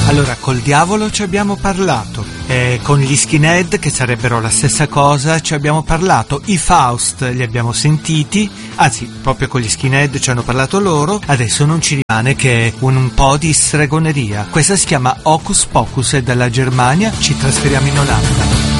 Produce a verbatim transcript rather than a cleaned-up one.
Allora, col diavolo ci abbiamo parlato, e con gli skinhead, che sarebbero la stessa cosa, ci abbiamo parlato, i Faust li abbiamo sentiti, anzi, proprio con gli skinhead ci hanno parlato loro, adesso non ci rimane che un, un po' di stregoneria. Questa si chiama Hocus Pocus, è dalla Germania, ci trasferiamo in Olanda.